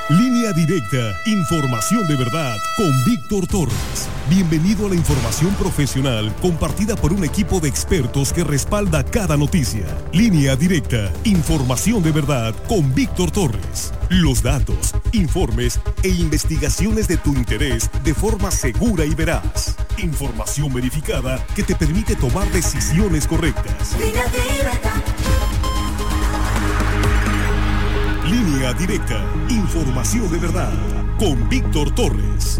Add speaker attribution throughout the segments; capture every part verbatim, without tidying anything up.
Speaker 1: Línea Directa, información de verdad con Víctor Torres. Bienvenido a la información profesional compartida por un equipo de expertos que respalda cada noticia. Línea Directa, información de verdad con Víctor Torres. Los datos, informes e investigaciones de tu interés de forma segura y veraz. Información verificada que te permite tomar decisiones correctas. Línea Directa. Línea Directa, información de verdad, con Víctor Torres.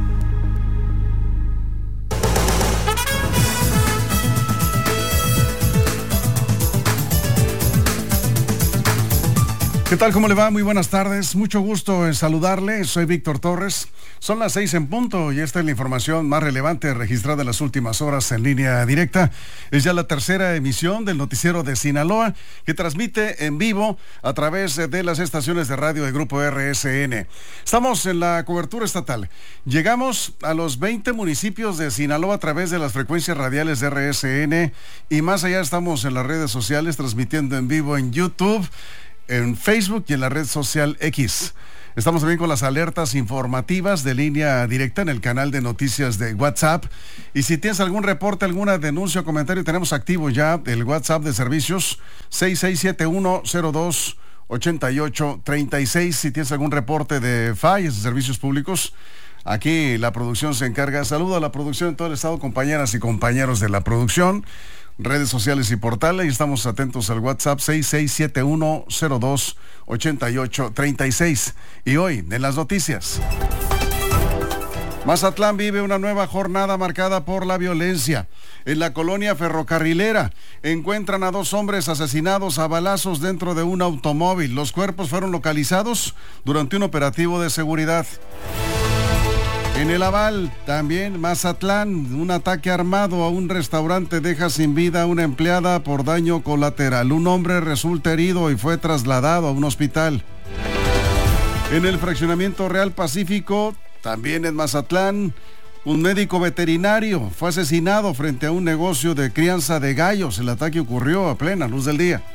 Speaker 2: ¿Qué tal? ¿Cómo le va? Muy buenas tardes. Mucho gusto en saludarle. Soy Víctor Torres. Son las seis en punto y esta es la información más relevante registrada en las últimas horas en Línea Directa. Es ya la tercera emisión del noticiero de Sinaloa que transmite en vivo a través de las estaciones de radio del Grupo R S N. Estamos en la cobertura estatal. Llegamos a los veinte municipios de Sinaloa a través de las frecuencias radiales de R S N y más allá estamos en las redes sociales transmitiendo en vivo en YouTube, en Facebook y en la red social X. Estamos también con las alertas informativas de Línea Directa en el canal de noticias de WhatsApp. Y si tienes algún reporte, alguna denuncia o comentario, tenemos activo ya el WhatsApp de servicios seis seis siete uno cero dos ocho ocho tres seis. Si tienes algún reporte de fallas de servicios públicos, aquí la producción se encarga. Saludo a la producción en todo el estado, compañeras y compañeros de la producción, redes sociales y portales, y estamos atentos al WhatsApp seis seis siete uno cero dos ocho ocho tres seis. Y hoy, en las noticias, Mazatlán vive una nueva jornada marcada por la violencia. En la colonia ferrocarrilera encuentran a dos hombres asesinados a balazos dentro de un automóvil. Los cuerpos fueron localizados durante un operativo de seguridad. En el Aval, también Mazatlán, un ataque armado a un restaurante deja sin vida a una empleada por daño colateral. Un hombre resulta herido y fue trasladado a un hospital. En el fraccionamiento Real Pacífico, también en Mazatlán, un médico veterinario fue asesinado frente a un negocio de crianza de gallos. El ataque ocurrió a plena luz del día.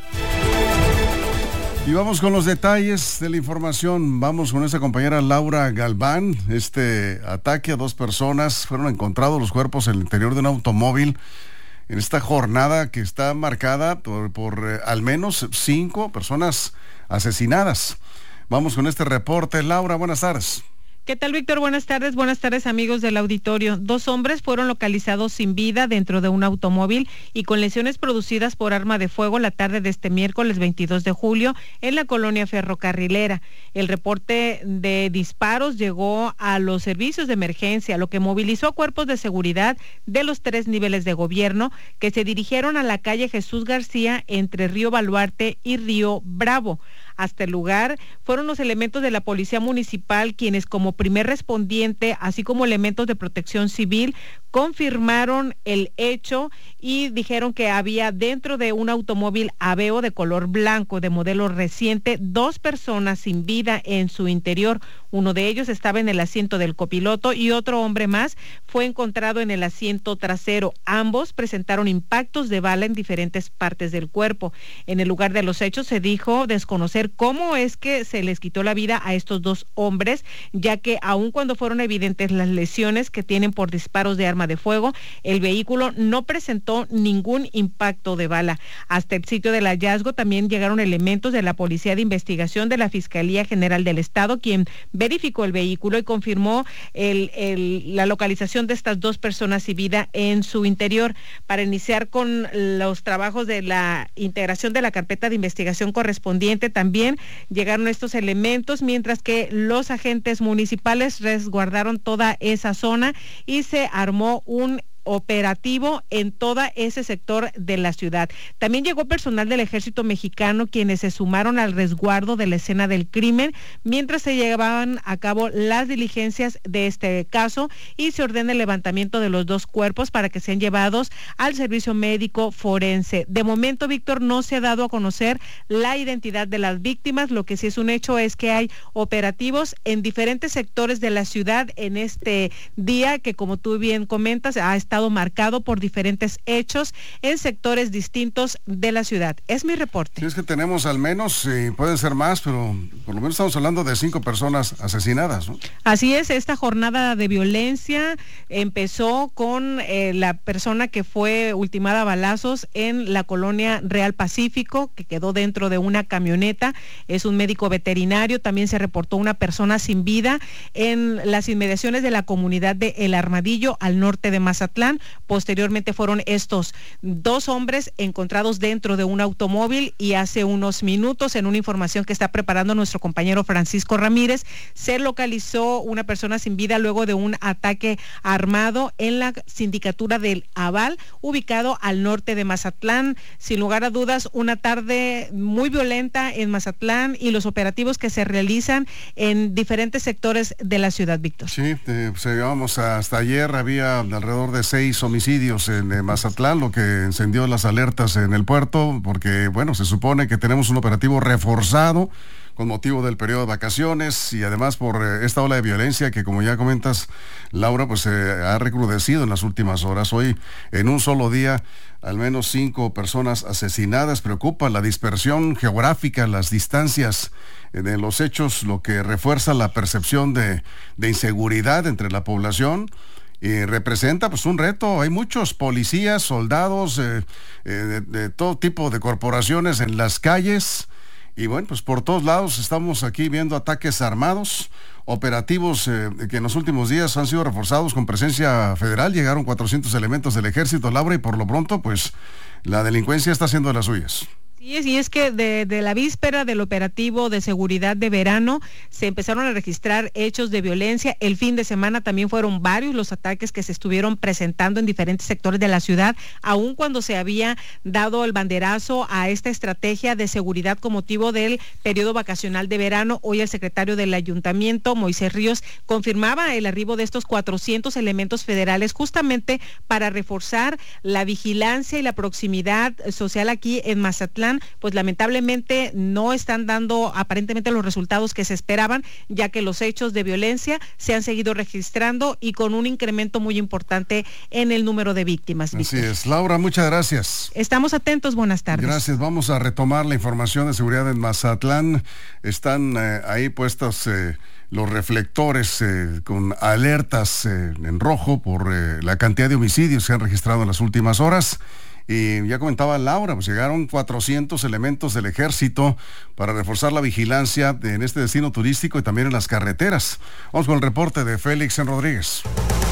Speaker 2: Y vamos con los detalles de la información. Vamos con nuestra compañera Laura Galván. Este ataque a dos personas, fueron encontrados los cuerpos en el interior de un automóvil en esta jornada que está marcada por, por eh, al menos cinco personas asesinadas. Vamos con este reporte. Laura, buenas tardes.
Speaker 3: ¿Qué tal, Víctor? Buenas tardes, buenas tardes, amigos del auditorio. Dos hombres fueron localizados sin vida dentro de un automóvil y con lesiones producidas por arma de fuego la tarde de este miércoles veintidós de julio en la colonia ferrocarrilera. El reporte de disparos llegó a los servicios de emergencia, lo que movilizó a cuerpos de seguridad de los tres niveles de gobierno que se dirigieron a la calle Jesús García entre Río Baluarte y Río Bravo. Hasta el lugar fueron los elementos de la Policía Municipal quienes, como primer respondiente, así como elementos de protección civil, confirmaron el hecho y dijeron que había dentro de un automóvil Aveo de color blanco de modelo reciente dos personas sin vida en su interior. Uno de ellos estaba en el asiento del copiloto y otro hombre más fue encontrado en el asiento trasero. Ambos presentaron impactos de bala en diferentes partes del cuerpo. En el lugar de los hechos se dijo desconocer cómo es que se les quitó la vida a estos dos hombres, ya que aun cuando fueron evidentes las lesiones que tienen por disparos de arma de fuego, el vehículo no presentó ningún impacto de bala. Hasta el sitio del hallazgo también llegaron elementos de la Policía de Investigación de la Fiscalía General del Estado, quien verificó el vehículo y confirmó el, el, la localización de estas dos personas sin vida en su interior. Para iniciar con los trabajos de la integración de la carpeta de investigación correspondiente, también llegaron estos elementos, mientras que los agentes municipales resguardaron toda esa zona y se armó un operativo en todo ese sector de la ciudad. También llegó personal del Ejército Mexicano, quienes se sumaron al resguardo de la escena del crimen mientras se llevaban a cabo las diligencias de este caso y se ordena el levantamiento de los dos cuerpos para que sean llevados al servicio médico forense. De momento, Víctor, no se ha dado a conocer la identidad de las víctimas. Lo que sí es un hecho es que hay operativos en diferentes sectores de la ciudad en este día que, como tú bien comentas, ha estado estado marcado por diferentes hechos en sectores distintos de la ciudad. Es mi reporte.
Speaker 2: Sí, es que tenemos al menos, eh, pueden ser más, pero por lo menos estamos hablando de cinco personas asesinadas, ¿no?
Speaker 3: Así es, esta jornada de violencia empezó con eh, la persona que fue ultimada a balazos en la colonia Real Pacífico, que quedó dentro de una camioneta. Es un médico veterinario. También se reportó una persona sin vida en las inmediaciones de la comunidad de El Armadillo, al norte de Mazatlán. Posteriormente fueron estos dos hombres encontrados dentro de un automóvil, y hace unos minutos, en una información que está preparando nuestro compañero Francisco Ramírez, se localizó una persona sin vida luego de un ataque armado en la sindicatura del Aval, ubicado al norte de Mazatlán. Sin lugar a dudas, una tarde muy violenta en Mazatlán y los operativos que se realizan en diferentes sectores de la ciudad, Víctor.
Speaker 2: Sí, eh, pues, digamos, hasta ayer había alrededor de seis homicidios en eh, Mazatlán, lo que encendió las alertas en el puerto, porque, bueno, se supone que tenemos un operativo reforzado con motivo del periodo de vacaciones y además por eh, esta ola de violencia que, como ya comentas, Laura, pues eh, ha recrudecido en las últimas horas. Hoy, en un solo día, al menos cinco personas asesinadas. Preocupa la dispersión geográfica, las distancias de los hechos, lo que refuerza la percepción de, de inseguridad entre la población. Y representa pues un reto. Hay muchos policías, soldados, eh, eh, de, de todo tipo de corporaciones en las calles, y bueno, pues por todos lados estamos aquí viendo ataques armados, operativos eh, que en los últimos días han sido reforzados con presencia federal. Llegaron cuatrocientos elementos del ejército, Laura, y por lo pronto pues la delincuencia está haciendo de las suyas.
Speaker 3: Sí, y es que de, de la víspera del operativo de seguridad de verano se empezaron a registrar hechos de violencia. El fin de semana también fueron varios los ataques que se estuvieron presentando en diferentes sectores de la ciudad, aun cuando se había dado el banderazo a esta estrategia de seguridad con motivo del periodo vacacional de verano. Hoy el secretario del ayuntamiento, Moisés Ríos, confirmaba el arribo de estos cuatrocientos elementos federales justamente para reforzar la vigilancia y la proximidad social aquí en Mazatlán. Pues lamentablemente no están dando aparentemente los resultados que se esperaban, ya que los hechos de violencia se han seguido registrando y con un incremento muy importante en el número de víctimas.
Speaker 2: Así
Speaker 3: Víctor.
Speaker 2: es. Laura, muchas gracias.
Speaker 3: Estamos atentos, buenas tardes.
Speaker 2: Gracias. Vamos a retomar la información de seguridad en Mazatlán. Están eh, ahí puestos eh, los reflectores eh, con alertas eh, en rojo por eh, la cantidad de homicidios que se han registrado en las últimas horas. Y ya comentaba Laura, pues llegaron cuatrocientos elementos del ejército para reforzar la vigilancia en este destino turístico y también en las carreteras. Vamos con el reporte de Félix Rodríguez.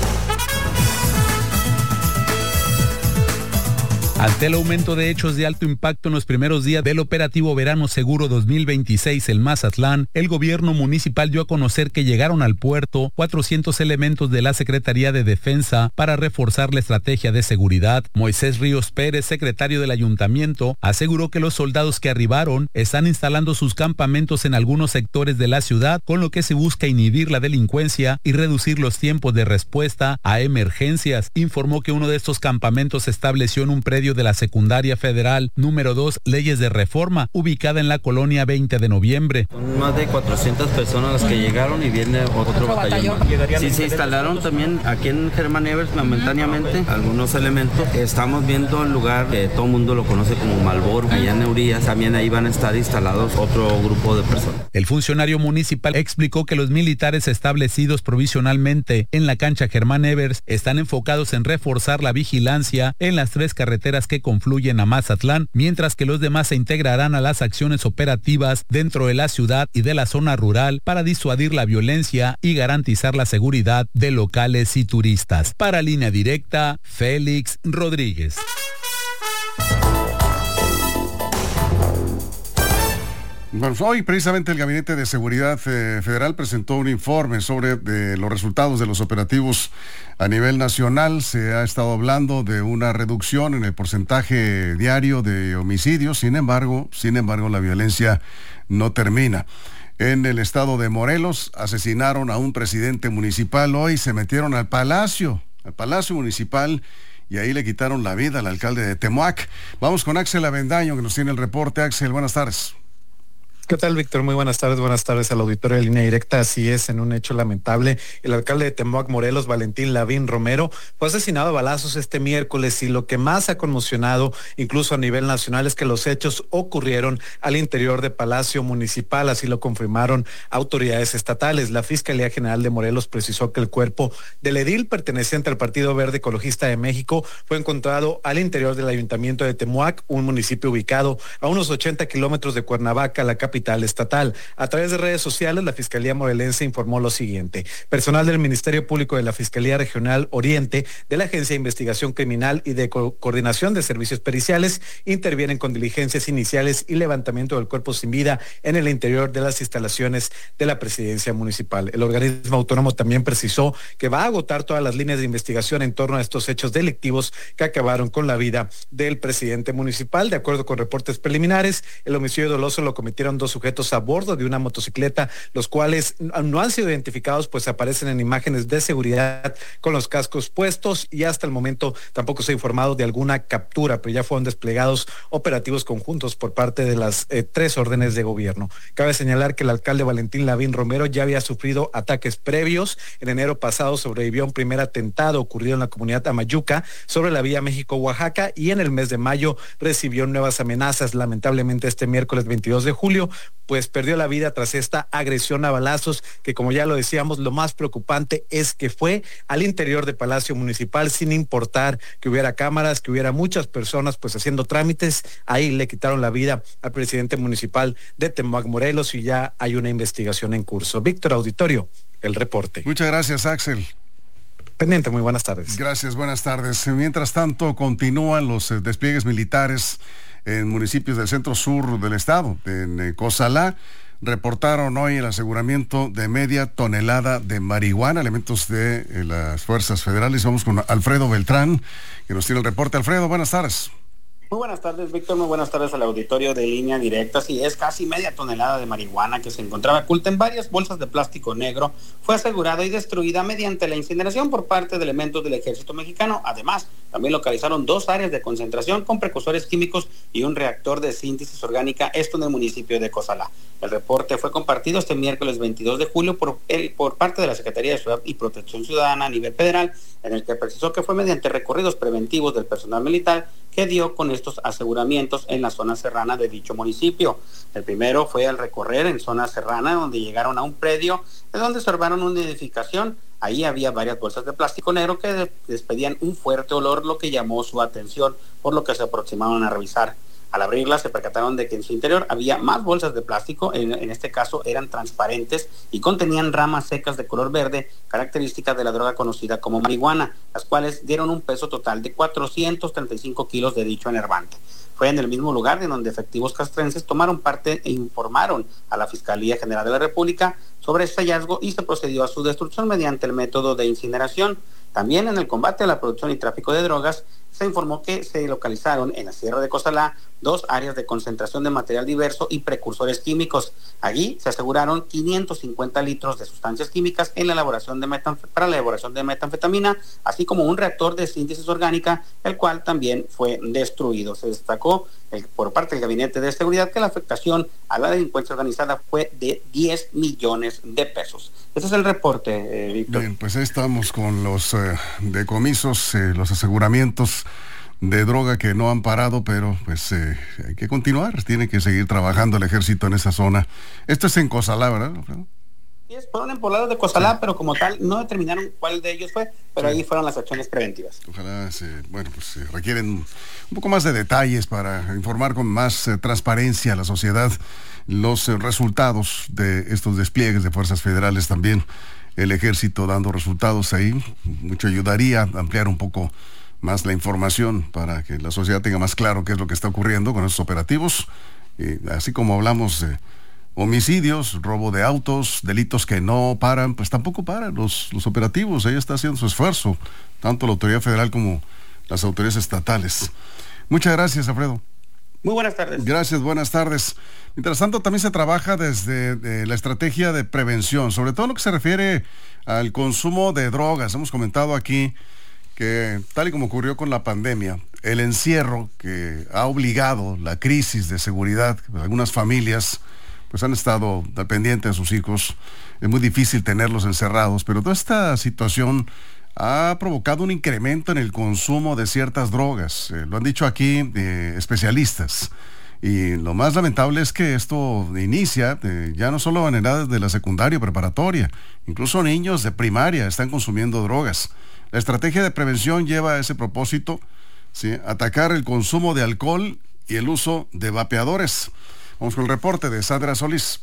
Speaker 4: Ante el aumento de hechos de alto impacto en los primeros días del operativo Verano Seguro dos mil veintiséis en Mazatlán, el gobierno municipal dio a conocer que llegaron al puerto cuatrocientos elementos de la Secretaría de Defensa para reforzar la estrategia de seguridad. Moisés Ríos Pérez, secretario del ayuntamiento, aseguró que los soldados que arribaron están instalando sus campamentos en algunos sectores de la ciudad, con lo que se busca inhibir la delincuencia y reducir los tiempos de respuesta a emergencias. Informó que uno de estos campamentos se estableció en un predio de la Secundaria Federal número dos, Leyes de Reforma, ubicada en la colonia veinte de noviembre.
Speaker 5: Son más de cuatrocientas personas las que llegaron y viene otro, otro batallón. batallón. Sí, se instalaron también aquí en Germán Evers momentáneamente algunos elementos. Estamos viendo el lugar que todo el mundo lo conoce como Malboro, allá en Urias. También ahí van a estar instalados otro grupo de personas.
Speaker 4: El funcionario municipal explicó que los militares establecidos provisionalmente en la cancha Germán Evers están enfocados en reforzar la vigilancia en las tres carreteras que confluyen a Mazatlán, mientras que los demás se integrarán a las acciones operativas dentro de la ciudad y de la zona rural para disuadir la violencia y garantizar la seguridad de locales y turistas. Para Línea Directa, Félix Rodríguez.
Speaker 2: Bueno, hoy precisamente el Gabinete de Seguridad eh, Federal presentó un informe sobre de los resultados de los operativos a nivel nacional. Se ha estado hablando de una reducción en el porcentaje diario de homicidios. Sin embargo, sin embargo, la violencia no termina. En el estado de Morelos asesinaron a un presidente municipal. Hoy se metieron al palacio, al palacio municipal, y ahí le quitaron la vida al alcalde de Temoac. Vamos con Axel Avendaño, que nos tiene el reporte. Axel, buenas tardes.
Speaker 6: ¿Qué tal, Víctor? Muy buenas tardes, buenas tardes al auditorio de Línea Directa. Así es, en un hecho lamentable, el alcalde de Temac, Morelos, Valentín Lavín Romero, fue asesinado a balazos este miércoles, y lo que más ha conmocionado, incluso a nivel nacional, es que los hechos ocurrieron al interior de Palacio Municipal, así lo confirmaron autoridades estatales. La Fiscalía General de Morelos precisó que el cuerpo del edil perteneciente al Partido Verde Ecologista de México fue encontrado al interior del Ayuntamiento de Temuac, un municipio ubicado a unos ochenta kilómetros de Cuernavaca, la capital estatal. A través de redes sociales, la Fiscalía Morelense informó lo siguiente: personal del Ministerio Público de la Fiscalía Regional Oriente, de la Agencia de Investigación Criminal y de Co- Coordinación de Servicios Periciales intervienen con diligencias iniciales y levantamiento del cuerpo sin vida en el interior de las instalaciones de la Presidencia Municipal. El organismo autónomo también precisó que va a agotar todas las líneas de investigación en torno a estos hechos delictivos que acabaron con la vida del presidente municipal. De acuerdo con reportes preliminares, el homicidio doloso lo cometieron dos sujetos a bordo de una motocicleta, los cuales no han sido identificados, pues aparecen en imágenes de seguridad con los cascos puestos, y hasta el momento tampoco se ha informado de alguna captura, pero ya fueron desplegados operativos conjuntos por parte de las eh, tres órdenes de gobierno. Cabe señalar que el alcalde Valentín Lavín Romero ya había sufrido ataques previos. En enero pasado sobrevivió a un primer atentado ocurrido en la comunidad Amayuca sobre la vía México-Oaxaca, y en el mes de mayo recibió nuevas amenazas. Lamentablemente, este miércoles veintidós de julio, pues perdió la vida tras esta agresión a balazos, que, como ya lo decíamos, lo más preocupante es que fue al interior de Palacio Municipal, sin importar que hubiera cámaras, que hubiera muchas personas pues haciendo trámites. Ahí le quitaron la vida al presidente municipal de Temac, Morelos, y ya hay una investigación en curso. Víctor, auditorio, el reporte.
Speaker 2: Muchas gracias, Axel.
Speaker 6: Pendiente, muy buenas tardes.
Speaker 2: Gracias, buenas tardes. Mientras tanto, continúan los eh, despliegues militares en municipios del centro sur del estado. En eh, Cozalá reportaron hoy el aseguramiento de media tonelada de marihuana, elementos de eh, las fuerzas federales. Vamos con Alfredo Beltrán, que nos tiene el reporte. Alfredo, buenas tardes.
Speaker 7: Muy buenas tardes, Víctor. Muy buenas tardes al auditorio de Línea Directa. Sí, es casi media tonelada de marihuana que se encontraba oculta en varias bolsas de plástico negro. Fue asegurada y destruida mediante la incineración por parte de elementos del Ejército Mexicano. Además, también localizaron dos áreas de concentración con precursores químicos y un reactor de síntesis orgánica, esto en el municipio de Cozalá. El reporte fue compartido este miércoles veintidós de julio por, el, por parte de la Secretaría de Seguridad y Protección Ciudadana a nivel federal, en el que precisó que fue mediante recorridos preventivos del personal militar que dio con estos aseguramientos en la zona serrana de dicho municipio. El primero fue al recorrer en zona serrana, donde llegaron a un predio de donde observaron una edificación. Ahí había varias bolsas de plástico negro que despedían un fuerte olor, lo que llamó su atención, por lo que se aproximaron a revisar. Al abrirlas se percataron de que en su interior había más bolsas de plástico, en, en este caso eran transparentes y contenían ramas secas de color verde, características de la droga conocida como marihuana, las cuales dieron un peso total de cuatrocientos treinta y cinco kilos de dicho enervante. Fue en el mismo lugar en donde efectivos castrenses tomaron parte e informaron a la Fiscalía General de la República sobre este hallazgo, y se procedió a su destrucción mediante el método de incineración. También en el combate a la producción y tráfico de drogas, se informó que se localizaron en la Sierra de Cozalá dos áreas de concentración de material diverso y precursores químicos. Allí se aseguraron quinientos cincuenta litros de sustancias químicas en la elaboración de metanf- para la elaboración de metanfetamina, así como un reactor de síntesis orgánica, el cual también fue destruido. Se destacó el, por parte del Gabinete de Seguridad que la afectación a la delincuencia organizada fue de diez millones de pesos. Ese es el reporte, eh, Víctor.
Speaker 2: Bien, pues ahí estamos con los eh, decomisos, eh, los aseguramientos de droga que no han parado, pero pues eh, hay que continuar, tiene que seguir trabajando el ejército en esa zona. Esto es en Cozalá, ¿verdad, Alfredo?
Speaker 7: Sí, fueron en poblados de Cozalá, sí, pero como tal no determinaron cuál de ellos fue, pero sí, ahí fueron las acciones preventivas.
Speaker 2: Ojalá, se, bueno, pues se requieren un poco más de detalles para informar con más eh, transparencia a la sociedad los eh, resultados de estos despliegues de fuerzas federales. También el ejército dando resultados ahí, mucho ayudaría a ampliar un poco más la información para que la sociedad tenga más claro qué es lo que está ocurriendo con estos operativos, eh, así como hablamos de homicidios, robo de autos, delitos que no paran, pues tampoco paran los, los operativos. Ahí está haciendo su esfuerzo, tanto la autoridad federal como las autoridades estatales. Muchas gracias, Alfredo.
Speaker 7: Muy buenas tardes.
Speaker 2: Gracias, buenas tardes. Mientras tanto, también se trabaja desde de la estrategia de prevención, sobre todo en lo que se refiere al consumo de drogas. Hemos comentado aquí que, tal y como ocurrió con la pandemia, el encierro que ha obligado la crisis de seguridad de algunas familias, pues han estado pendientes de sus hijos. Es muy difícil tenerlos encerrados, pero toda esta situación ha provocado un incremento en el consumo de ciertas drogas. Eh, lo han dicho aquí eh, especialistas. Y lo más lamentable es que esto inicia eh, ya no solo en edades de la secundaria o preparatoria, incluso niños de primaria están consumiendo drogas. La estrategia de prevención lleva a ese propósito, ¿sí?, atacar el consumo de alcohol y el uso de vapeadores. Vamos con el reporte de Sandra Solís.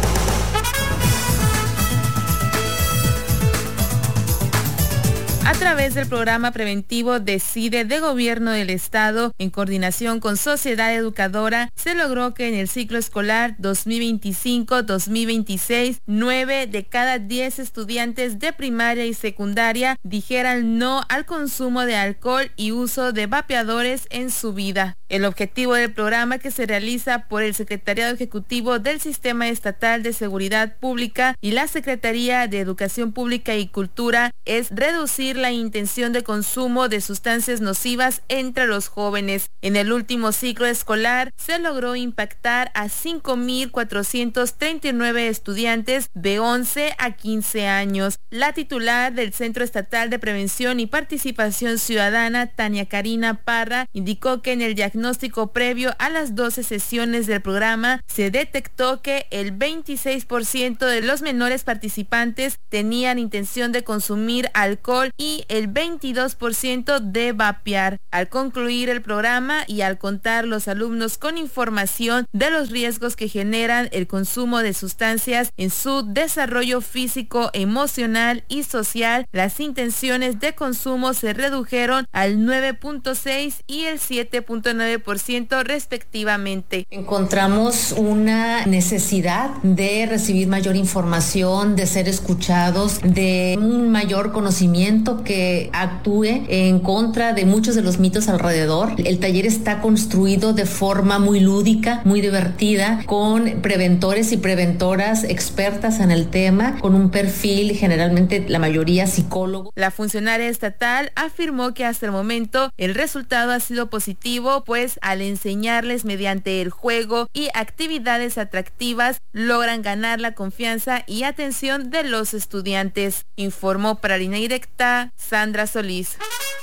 Speaker 8: A través del programa preventivo Decide de Gobierno del Estado, en coordinación con Sociedad Educadora, se logró que en el ciclo escolar dos mil veinticinco dos mil veintiséis, nueve de cada diez estudiantes de primaria y secundaria dijeran no al consumo de alcohol y uso de vapeadores en su vida. El objetivo del programa, que se realiza por el Secretariado Ejecutivo del Sistema Estatal de Seguridad Pública y la Secretaría de Educación Pública y Cultura, es reducir la intención de consumo de sustancias nocivas entre los jóvenes. En el último ciclo escolar se logró impactar a cinco mil cuatrocientos treinta y nueve estudiantes de once a quince años. La titular del Centro Estatal de Prevención y Participación Ciudadana, Tania Karina Parra, indicó que en el diagnóstico previo a las doce sesiones del programa se detectó que el veintiséis por ciento de los menores participantes tenían intención de consumir alcohol y el veintidós por ciento de vapear. Al concluir el programa y al contar los alumnos con información de los riesgos que generan el consumo de sustancias en su desarrollo físico, emocional y social, las intenciones de consumo se redujeron al nueve punto seis y el siete punto nueve por ciento respectivamente.
Speaker 9: Encontramos una necesidad de recibir mayor información, de ser escuchados, de un mayor conocimiento que actúe en contra de muchos de los mitos alrededor. El taller está construido de forma muy lúdica, muy divertida, con preventores y preventoras expertas en el tema, con un perfil generalmente la mayoría psicólogo.
Speaker 8: La funcionaria estatal afirmó que hasta el momento el resultado ha sido positivo, pues al enseñarles mediante el juego y actividades atractivas logran ganar la confianza y atención de los estudiantes. Informó para Línea Directa Sandra Solís.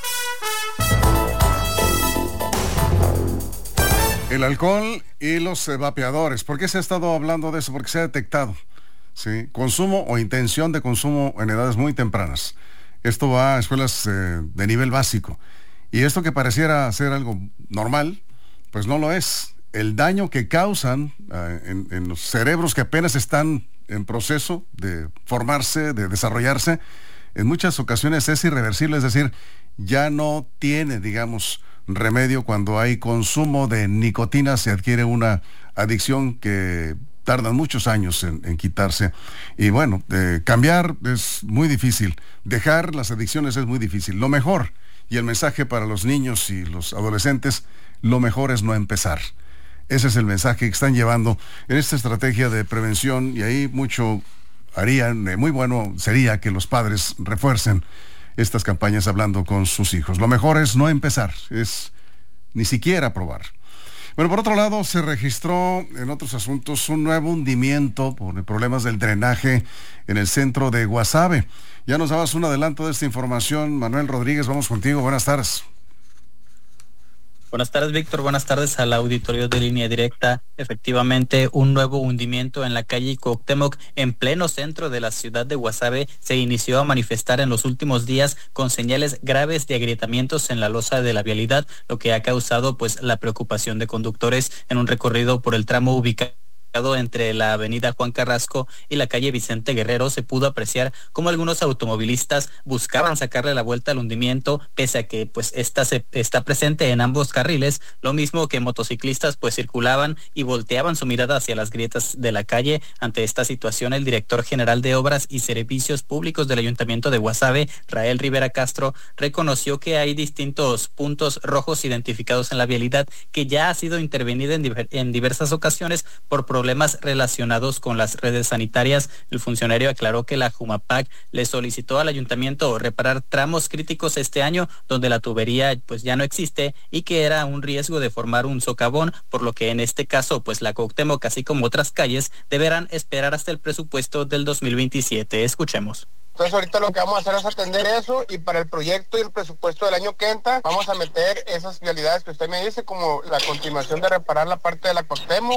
Speaker 2: El alcohol y los vapeadores. ¿Por qué se ha estado hablando de eso? Porque se ha detectado, ¿sí?, consumo o intención de consumo en edades muy tempranas. Esto va a escuelas eh, de nivel básico. Y esto que pareciera ser algo normal, pues no lo es. El daño que causan eh, en, en los cerebros que apenas están en proceso de formarse, de desarrollarse, en muchas ocasiones es irreversible, es decir, ya no tiene, digamos, remedio. Cuando hay consumo de nicotina se adquiere una adicción que tarda muchos años en, en quitarse. Y bueno, eh, cambiar es muy difícil, dejar las adicciones es muy difícil. Lo mejor, y el mensaje para los niños y los adolescentes, lo mejor es no empezar. Ese es el mensaje que están llevando en esta estrategia de prevención, y ahí mucho harían, eh, muy bueno sería que los padres refuercen estas campañas hablando con sus hijos. Lo mejor es no empezar, es ni siquiera probar. Bueno, por otro lado, se registró en otros asuntos un nuevo hundimiento por problemas del drenaje en el centro de Guasave. Ya nos dabas un adelanto de esta información. Manuel Rodríguez, vamos contigo. Buenas tardes.
Speaker 10: Buenas tardes, Víctor. Buenas tardes al auditorio de Línea Directa. Efectivamente, un nuevo hundimiento en la calle Cuauhtémoc, en pleno centro de la ciudad de Guasave, se inició a manifestar en los últimos días con señales graves de agrietamientos en la losa de la vialidad, lo que ha causado pues la preocupación de conductores en un recorrido por el tramo ubicado entre la avenida Juan Carrasco y la calle Vicente Guerrero. Se pudo apreciar cómo algunos automovilistas buscaban sacarle la vuelta al hundimiento, pese a que pues esta se, está presente en ambos carriles, lo mismo que motociclistas pues circulaban y volteaban su mirada hacia las grietas de la calle. Ante esta situación, el director general de Obras y Servicios Públicos del Ayuntamiento de Guasave, Rael Rivera Castro, reconoció que hay distintos puntos rojos identificados en la vialidad, que ya ha sido intervenida en, diver, en diversas ocasiones por problemas problemas relacionados con las redes sanitarias. El funcionario aclaró que la Jumapac le solicitó al ayuntamiento reparar tramos críticos este año donde la tubería pues ya no existe y que era un riesgo de formar un socavón, por lo que en este caso pues la Cuauhtémoc, así como otras calles, deberán esperar hasta el presupuesto del dos mil veintisiete. Escuchemos.
Speaker 11: Entonces ahorita lo que vamos a hacer es atender eso, y para el proyecto y el presupuesto del año que entra vamos a meter esas vialidades que usted me dice, como la continuación de reparar la parte de la Cuauhtémoc.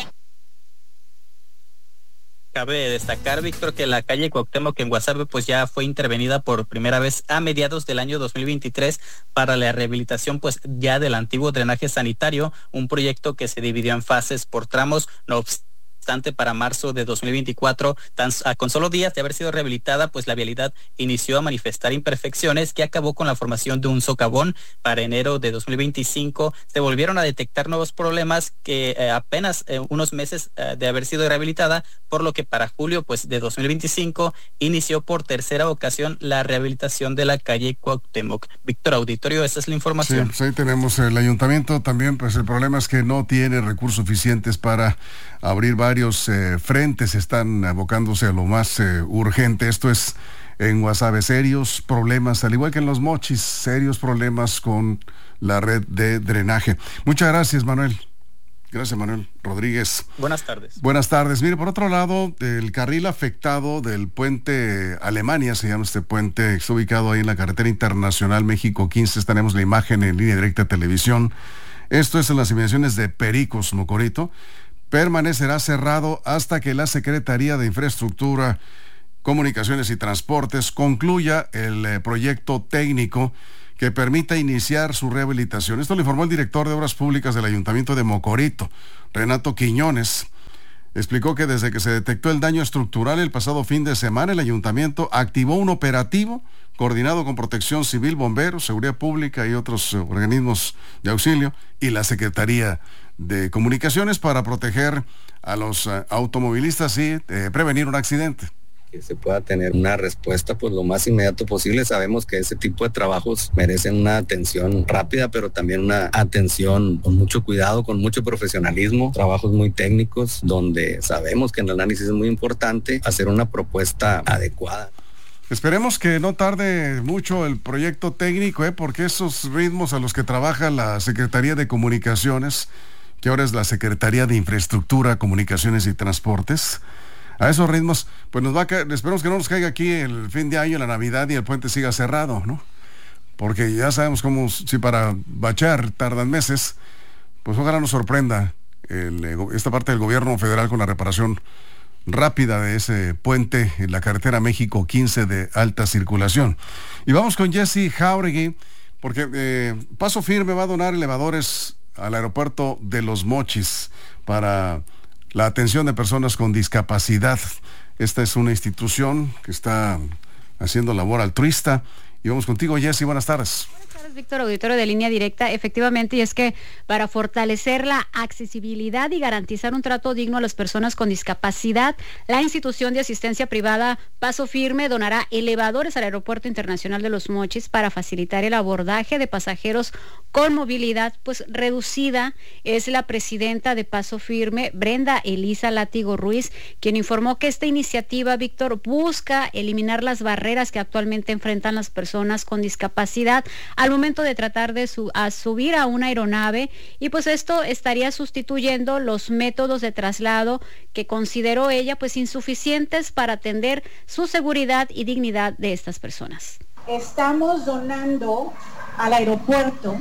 Speaker 10: Cabe destacar, Víctor, que la calle Cuauhtémoc en Guasave pues ya fue intervenida por primera vez a mediados del año dos mil veintitrés para la rehabilitación pues ya del antiguo drenaje sanitario, un proyecto que se dividió en fases por tramos. No obstante, para marzo de dos mil veinticuatro, tan, con solo días de haber sido rehabilitada, pues la vialidad inició a manifestar imperfecciones que acabó con la formación de un socavón. Para enero de dos mil veinticinco se volvieron a detectar nuevos problemas que eh, apenas eh, unos meses eh, de haber sido rehabilitada, por lo que para julio pues de dos mil veinticinco inició por tercera ocasión la rehabilitación de la calle Cuauhtémoc. Víctor, auditorio, esa es la información.
Speaker 2: Sí, pues ahí tenemos el ayuntamiento también, pues el problema es que no tiene recursos suficientes para abrir varios Varios eh, frentes, están abocándose a lo más eh, urgente. Esto es en Guasave, serios problemas, al igual que en Los Mochis, serios problemas con la red de drenaje. Muchas gracias, Manuel. Gracias, Manuel Rodríguez.
Speaker 10: Buenas tardes.
Speaker 2: Buenas tardes. Mire, por otro lado, el carril afectado del puente Alemania, se llama este puente, está ubicado ahí en la carretera internacional México quince. Tenemos la imagen en línea directa de televisión. Esto es en las inmediaciones de Pericos, Mocorito. Permanecerá cerrado hasta que la Secretaría de Infraestructura, Comunicaciones y Transportes concluya el eh, proyecto técnico que permita iniciar su rehabilitación. Esto lo informó el director de Obras Públicas del Ayuntamiento de Mocorito, Renato Quiñones. Explicó que desde que se detectó el daño estructural el pasado fin de semana, el Ayuntamiento activó un operativo coordinado con Protección Civil, Bomberos, Seguridad Pública y otros eh, organismos de auxilio y la Secretaría de Comunicaciones para proteger a los uh, automovilistas y eh, prevenir un accidente.
Speaker 12: Que se pueda tener una respuesta pues lo más inmediato posible. Sabemos que ese tipo de trabajos merecen una atención rápida, pero también una atención con mucho cuidado, con mucho profesionalismo, trabajos muy técnicos, donde sabemos que el análisis es muy importante, hacer una propuesta adecuada.
Speaker 2: Esperemos que no tarde mucho el proyecto técnico, ¿eh? porque esos ritmos a los que trabaja la Secretaría de Comunicaciones, que ahora es la Secretaría de Infraestructura, Comunicaciones y Transportes, a esos ritmos, pues nos va a caer, esperemos que no nos caiga aquí el fin de año, la Navidad y el puente siga cerrado, ¿no? Porque ya sabemos cómo, si para bachar tardan meses, pues ojalá nos sorprenda el, esta parte del gobierno federal con la reparación rápida de ese puente en la carretera México quince de alta circulación. Y vamos con Jesse Jauregui, porque eh, Paso Firme va a donar elevadores al aeropuerto de Los Mochis para la atención de personas con discapacidad. Esta es una institución que está haciendo labor altruista. Y vamos contigo, Jessy, buenas tardes.
Speaker 13: Buenas tardes, Víctor, auditorio de Línea Directa. Efectivamente, y es que para fortalecer la accesibilidad y garantizar un trato digno a las personas con discapacidad, la institución de asistencia privada Paso Firme donará elevadores al Aeropuerto Internacional de Los Mochis para facilitar el abordaje de pasajeros con movilidad pues reducida. Es la presidenta de Paso Firme, Brenda Elisa Látigo Ruiz, quien informó que esta iniciativa, Víctor, busca eliminar las barreras que actualmente enfrentan las personas con discapacidad al momento de tratar de su, a subir a una aeronave, y pues esto estaría sustituyendo los métodos de traslado que consideró ella pues insuficientes para atender su seguridad y dignidad de estas personas.
Speaker 14: Estamos donando al aeropuerto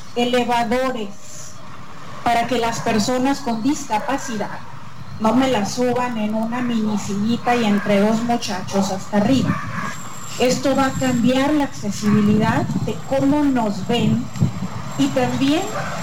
Speaker 14: elevadores para que las personas con discapacidad no me las suban en una mini sillita y entre dos muchachos hasta arriba. Esto va a cambiar la accesibilidad de cómo nos ven y también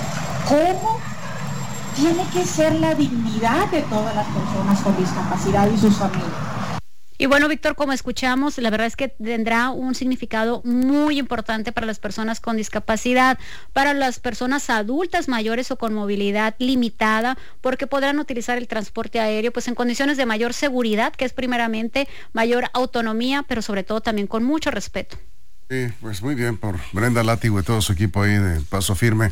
Speaker 14: cómo tiene que ser la dignidad de todas las personas con discapacidad y sus familias.
Speaker 13: Y bueno, Víctor, como escuchamos, la verdad es que tendrá un significado muy importante para las personas con discapacidad, para las personas adultas mayores o con movilidad limitada, porque podrán utilizar el transporte aéreo pues en condiciones de mayor seguridad, que es primeramente mayor autonomía, pero sobre todo también con mucho respeto.
Speaker 2: Sí, pues muy bien por Brenda Látigo y todo su equipo ahí de Paso Firme.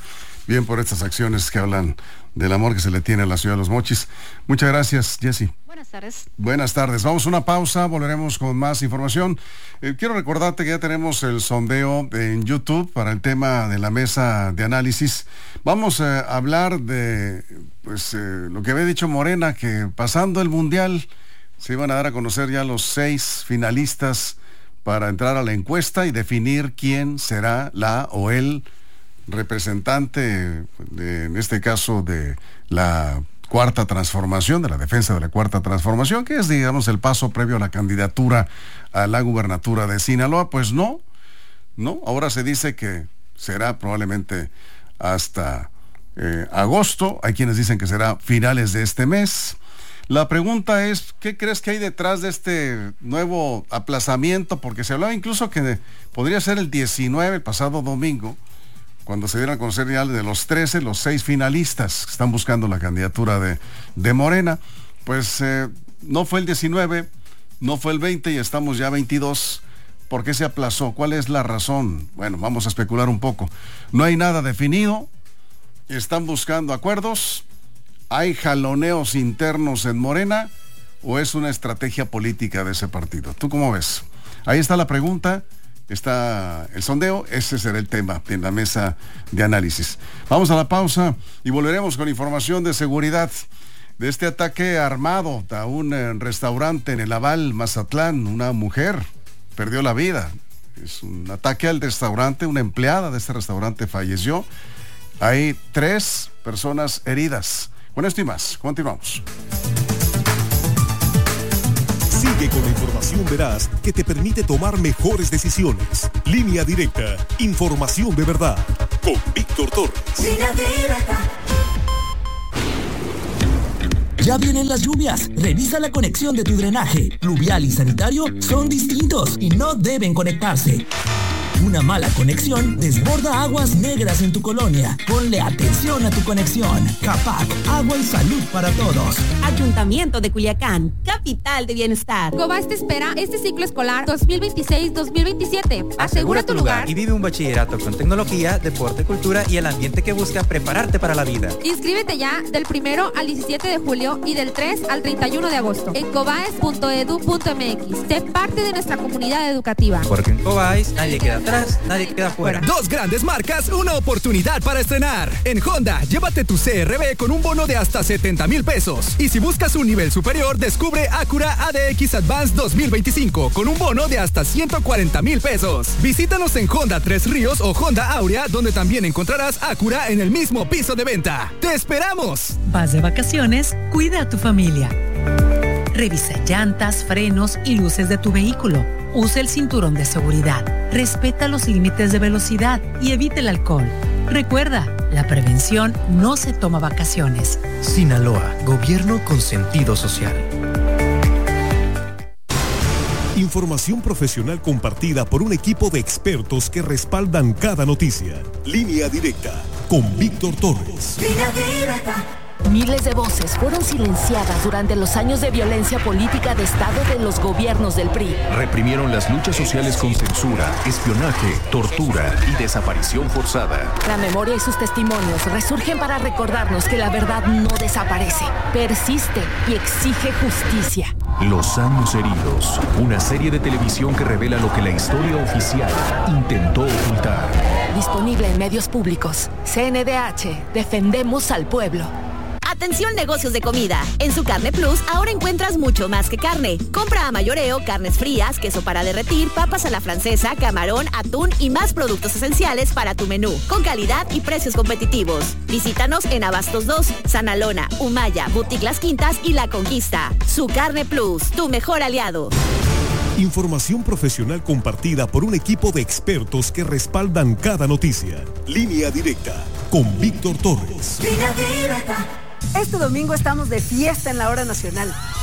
Speaker 2: bien por estas acciones que hablan del amor que se le tiene a la ciudad de Los Mochis. Muchas gracias, Jessy.
Speaker 13: Buenas tardes.
Speaker 2: Buenas tardes. Vamos a una pausa, volveremos con más información. Eh, quiero recordarte que ya tenemos el sondeo en YouTube para el tema de la mesa de análisis. Vamos a hablar de pues eh, lo que había dicho Morena, que pasando el Mundial se iban a dar a conocer ya los seis finalistas para entrar a la encuesta y definir quién será la o el representante, de, en este caso, de la Cuarta Transformación, de la defensa de la Cuarta Transformación, que es, digamos, el paso previo a la candidatura a la gubernatura de Sinaloa. Pues no, no, ahora se dice que será probablemente hasta eh, agosto, hay quienes dicen que será finales de este mes. La pregunta es, ¿qué crees que hay detrás de este nuevo aplazamiento? Porque se hablaba incluso que podría ser el diecinueve, el pasado domingo, cuando se dieran a conocer ya de los trece, los seis finalistas que están buscando la candidatura de, de Morena. Pues eh, no fue el diecinueve, no fue el veinte y estamos ya veintidós. ¿Por qué se aplazó? ¿Cuál es la razón? Bueno, vamos a especular un poco. No hay nada definido, están buscando acuerdos. ¿Hay jaloneos internos en Morena o es una estrategia política de ese partido? ¿Tú cómo ves? Ahí está la pregunta, está el sondeo, ese será el tema en la mesa de análisis. Vamos a la pausa y volveremos con información de seguridad de este ataque armado a un eh, restaurante en el Aval, Mazatlán. Una mujer perdió la vida. Es un ataque al restaurante, una empleada de este restaurante falleció. Hay tres personas heridas. Con esto y más, continuamos.
Speaker 1: Sigue con la información veraz que te permite tomar mejores decisiones. Línea Directa, información de verdad. Con Víctor Torres. Línea Directa.
Speaker 15: Ya vienen las lluvias. Revisa la conexión de tu drenaje. Pluvial y sanitario son distintos y no deben conectarse. Una mala conexión desborda aguas negras en tu colonia. Ponle atención a tu conexión. CAPAC, agua y salud para todos.
Speaker 16: Ayuntamiento de Culiacán, capital de bienestar.
Speaker 17: Cobás te espera este ciclo escolar dos mil veintiséis dos mil veintisiete. Asegura tu lugar
Speaker 18: y vive un bachillerato con tecnología, deporte, cultura y el ambiente que busca prepararte para la vida.
Speaker 17: Inscríbete ya del primero al diecisiete de julio y del tres al treinta y uno de agosto en cobaes punto edu punto eme equis. Sé parte de nuestra comunidad educativa.
Speaker 18: Porque en Cobaes nadie queda atrás, nadie queda fuera.
Speaker 19: Dos grandes marcas, una oportunidad para estrenar. En Honda, llévate tu C R V con un bono de hasta setenta mil pesos. Y si buscas un nivel superior, descubre Acura A D X Advance dos mil veinticinco con un bono de hasta ciento cuarenta mil pesos. Visítanos en Honda Tres Ríos o Honda Aurea, donde también encontrarás Acura en el mismo piso de venta. ¡Te esperamos!
Speaker 20: Vas de vacaciones, cuida a tu familia. Revisa llantas, frenos y luces de tu vehículo. Usa el cinturón de seguridad. Respeta los límites de velocidad y evita el alcohol. Recuerda, la prevención no se toma vacaciones.
Speaker 21: Sinaloa, gobierno con sentido social.
Speaker 1: Información profesional compartida por un equipo de expertos que respaldan cada noticia. Línea Directa, con Víctor Torres. Línea Directa.
Speaker 22: Miles de voces fueron silenciadas durante los años de violencia política de Estado de los gobiernos del P R I.
Speaker 23: Reprimieron las luchas sociales con censura, espionaje, tortura y desaparición forzada.
Speaker 22: La memoria y sus testimonios resurgen para recordarnos que la verdad no desaparece, persiste y exige justicia.
Speaker 23: Los años heridos, una serie de televisión que revela lo que la historia oficial intentó ocultar.
Speaker 22: Disponible en medios públicos. C N D H, defendemos al pueblo.
Speaker 16: Atención negocios de comida. En su Carne Plus ahora encuentras mucho más que carne. Compra a mayoreo, carnes frías, queso para derretir, papas a la francesa, camarón, atún y más productos esenciales para tu menú, con calidad y precios competitivos. Visítanos en Abastos dos, Sanalona, Humaya, Boutique Las Quintas y La Conquista. Su Carne Plus, tu mejor aliado.
Speaker 1: Información profesional compartida por un equipo de expertos que respaldan cada noticia. Línea Directa, con Víctor Torres. Línea
Speaker 24: Directa. Este domingo estamos de fiesta en la Hora Nacional.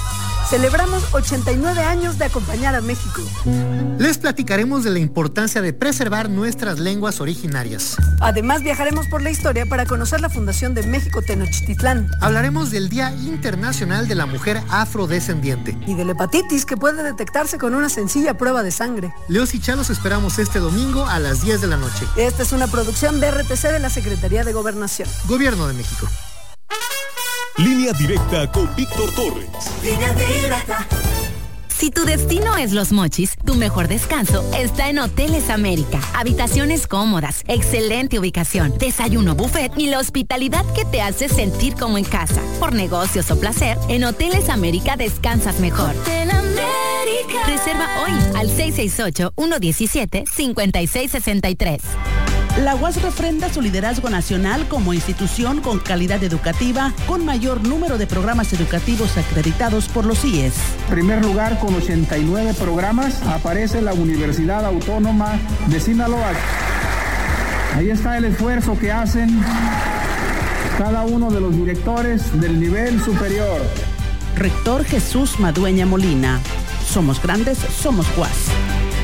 Speaker 3: Celebramos ochenta y nueve años de acompañar a México.
Speaker 4: Les platicaremos de la importancia de preservar nuestras lenguas originarias.
Speaker 3: Además, viajaremos por la historia para conocer la fundación de México Tenochtitlán.
Speaker 4: Hablaremos del Día Internacional de la Mujer Afrodescendiente.
Speaker 3: Y de la hepatitis, que puede detectarse con una sencilla prueba de sangre.
Speaker 4: Leos y Chalos esperamos este domingo a las diez de la noche.
Speaker 3: Esta es una producción de R T C de la Secretaría de Gobernación.
Speaker 4: Gobierno de México.
Speaker 1: Línea Directa con Víctor Torres.
Speaker 16: Línea Directa. Si tu destino es Los Mochis, tu mejor descanso está en Hoteles América. Habitaciones cómodas, excelente ubicación, desayuno buffet y la hospitalidad que te hace sentir como en casa. Por negocios o placer, en Hoteles América descansas mejor. Hotel América. Reserva hoy al seis seis ocho, uno uno siete, cinco seis seis tres.
Speaker 5: La U A S refrenda su liderazgo nacional como institución con calidad educativa, con mayor número de programas educativos acreditados por los I E S.
Speaker 24: En primer lugar, con ochenta y nueve programas, aparece la Universidad Autónoma de Sinaloa. Ahí está el esfuerzo que hacen cada uno de los directores del nivel superior.
Speaker 5: Rector Jesús Madueña Molina. Somos grandes, somos U A S.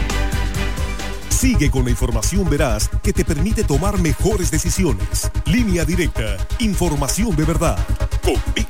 Speaker 1: Sigue con la información veraz que te permite tomar mejores decisiones. Línea Directa, información de verdad. Con